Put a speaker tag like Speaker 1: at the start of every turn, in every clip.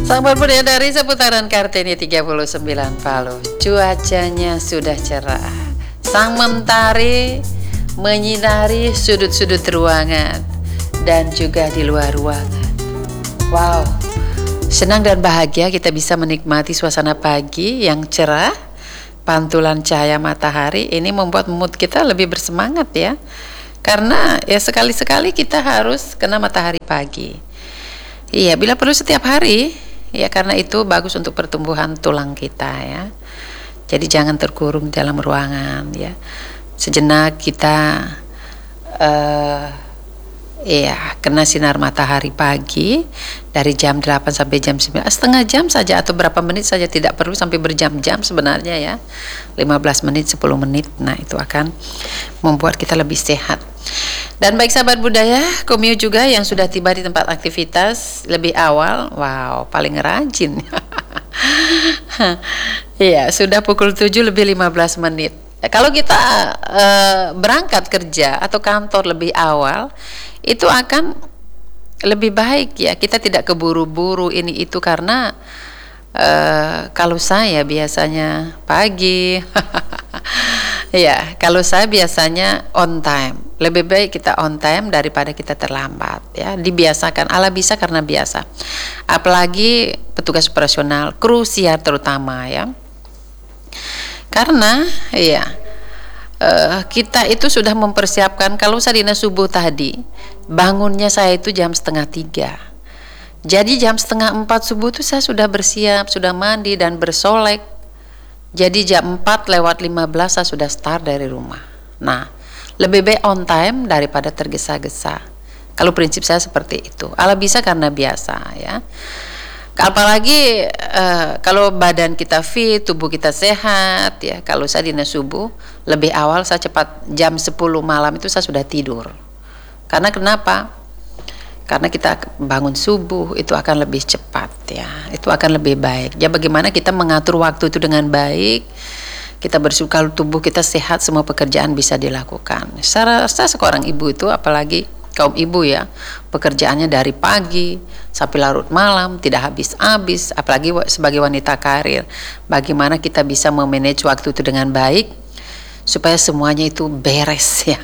Speaker 1: Sahabat budaya dari seputaran Kartini 39 Palu, cuacanya sudah cerah. Sang mentari menyinari sudut-sudut ruangan dan juga di luar ruangan. Wow, senang dan bahagia kita bisa menikmati suasana pagi yang cerah. Pantulan cahaya matahari ini membuat mood kita lebih bersemangat ya. Karena ya sekali-sekali kita harus kena matahari pagi. Iya, bila perlu setiap hari, ya karena itu bagus untuk pertumbuhan tulang kita ya. Jadi jangan terkurung dalam ruangan ya. Sejenak kita kena sinar matahari pagi dari jam 8 sampai jam 9, setengah jam saja atau berapa menit saja, tidak perlu sampai berjam-jam sebenarnya ya. 15 menit, 10 menit. Nah, itu akan membuat kita lebih sehat. Dan baik sahabat budaya, Komio juga yang sudah tiba di tempat aktivitas lebih awal, wow, paling rajin. Iya, sudah pukul 7 lebih 15 menit. Kalau kita berangkat kerja atau kantor lebih awal, itu akan lebih baik ya. Kita tidak keburu-buru ini itu karena kalau saya biasanya pagi, ya kalau saya biasanya on time. Lebih baik kita on time daripada kita terlambat ya. Dibiasakan, ala bisa karena biasa. Apalagi petugas operasional, krusial terutama ya. Karena ya kita itu sudah mempersiapkan. Kalau saya dinas subuh tadi, bangunnya saya itu jam 2:30. Jadi jam 3:30 subuh itu saya sudah bersiap, sudah mandi dan bersolek. Jadi jam 4:15 saya sudah start dari rumah. Nah, lebih baik on time daripada tergesa-gesa. Kalau prinsip saya seperti itu. Ala bisa karena biasa ya. Apalagi kalau badan kita fit, tubuh kita sehat ya. Kalau saya dinas subuh lebih awal, saya cepat jam 10 malam itu saya sudah tidur. Karena kenapa? Karena kita bangun subuh itu akan lebih cepat ya. Itu akan lebih baik. Ya bagaimana kita mengatur waktu itu dengan baik. Kita bersyukur kalau tubuh kita sehat, semua pekerjaan bisa dilakukan. Saya seorang ibu itu, apalagi kaum ibu ya, pekerjaannya dari pagi sampai larut malam, tidak habis-habis. Apalagi sebagai wanita karir, bagaimana kita bisa memanage waktu itu dengan baik supaya semuanya itu beres ya.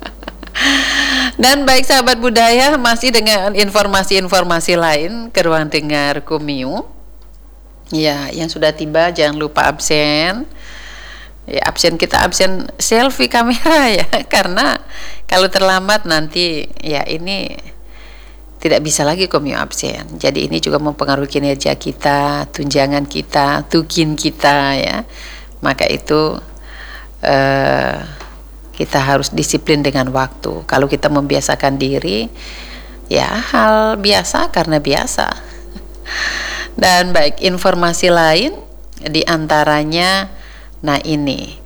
Speaker 1: Dan baik sahabat budaya, masih dengan informasi-informasi lain ke ruang dengar Komio. Ya, yang sudah tiba jangan lupa absen. Ya, kita absen selfie kamera ya, karena kalau terlambat nanti ya ini tidak bisa lagi Komio absen. Jadi ini juga mempengaruhi kinerja kita, tunjangan kita, tukin kita ya. Maka itu kita harus disiplin dengan waktu. Kalau kita membiasakan diri, ya hal biasa karena biasa. Dan baik informasi lain diantaranya, nah ini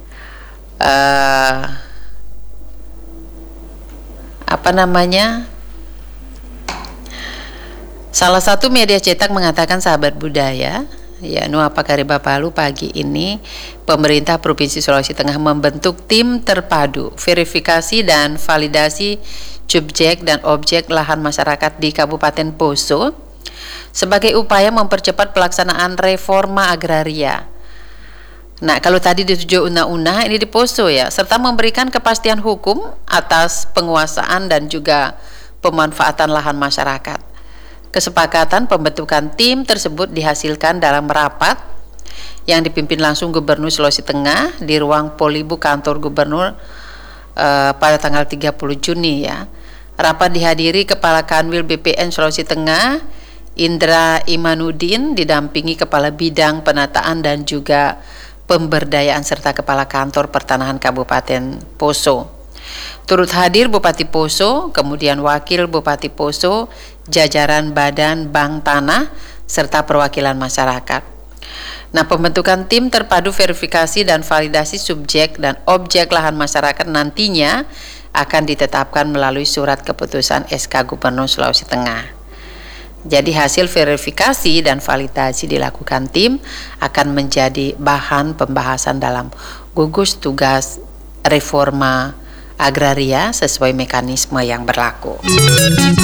Speaker 1: salah satu media cetak mengatakan sahabat budaya ya, Nuapa Kariba Palu pagi ini pemerintah Provinsi Sulawesi Tengah membentuk tim terpadu verifikasi dan validasi subjek dan objek lahan masyarakat di Kabupaten Poso sebagai upaya mempercepat pelaksanaan reforma agraria. Nah, kalau tadi di 7 undang-undang, ini di Poso ya, serta memberikan kepastian hukum atas penguasaan dan juga pemanfaatan lahan masyarakat. Kesepakatan pembentukan tim tersebut dihasilkan dalam rapat yang dipimpin langsung Gubernur Sulawesi Tengah di ruang Polibu kantor Gubernur pada tanggal 30 Juni ya. Rapat dihadiri Kepala Kanwil BPN Sulawesi Tengah Indra Imanuddin didampingi Kepala Bidang Penataan dan juga Pemberdayaan serta Kepala Kantor Pertanahan Kabupaten Poso. Turut hadir Bupati Poso, kemudian Wakil Bupati Poso, jajaran Badan Bank Tanah, serta perwakilan masyarakat. Nah, pembentukan tim terpadu verifikasi dan validasi subjek dan objek lahan masyarakat nantinya akan ditetapkan melalui surat keputusan SK Gubernur Sulawesi Tengah. Jadi hasil verifikasi dan validasi dilakukan tim akan menjadi bahan pembahasan dalam gugus tugas reforma agraria sesuai mekanisme yang berlaku.